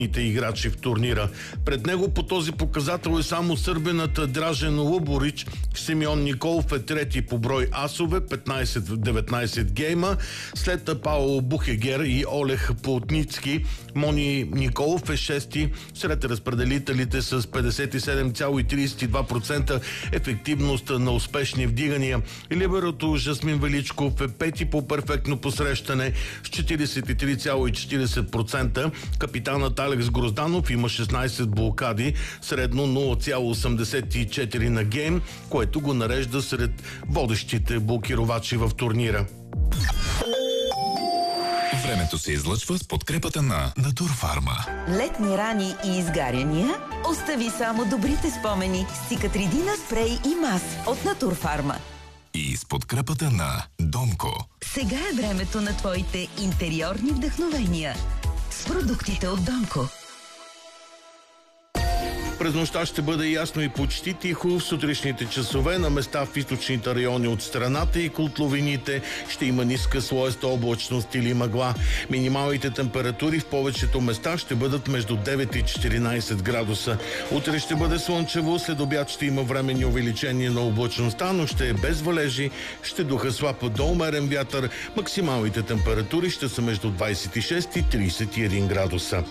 играчи в турнира. Пред него по този показател е само сърбинът Дражен Луборич. Симеон Николов е трети по брой асове, 15-19 гейма. След Пауло Бухегер и Олег Плотницки, Мони Николов е шести сред разпределителите с 57,32% ефективност на успешни вдигания. Либерото Жасмин Величков е пети по перфектно посрещане с 43,40%. Капитанът Алекс Грозданов има 16 блокади, средно 0,84 на гейм, което го нарежда сред водещите блокировачи в турнира. Времето се излъчва с подкрепата на Натурфарма. Летни рани и изгаряния? Остави само добрите спомени с Цикатридина спрей и мас от Натурфарма. И с подкрепата на Домко. Сега е времето на твоите интериорни вдъхновения с продуктите от Домко. През нощта ще бъде ясно и почти тихо. В сутрешните часове на места в източните райони от страната и котловините ще има ниска слоеста облачност или мъгла. Минималните температури в повечето места ще бъдат между 9 и 14 градуса. Утре ще бъде слънчево, след обяд ще има временни увеличения на облачността, но ще е без валежи, ще духа слаб до умерен вятър. Максималните температури ще са между 26 и 31 градуса.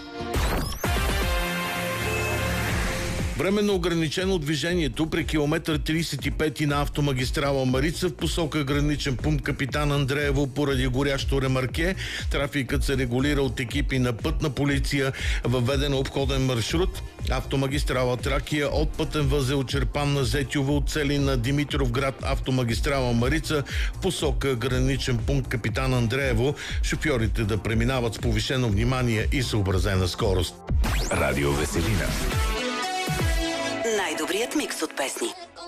Временно ограничено движението при километър 35 на автомагистрала Марица в посока граничен пункт Капитан Андреево поради горящо ремарке. Трафикът се регулира от екипи на пътна полиция, въведен обходен маршрут. Автомагистрала Тракия от пътен възел Черпан на Зетюво от цели на Димитровград, автомагистрала Марица в посока граничен пункт Капитан Андреево. Шофьорите да преминават с повишено внимание и съобразена скорост. Радио Веселина. Най-добрият микс от песни.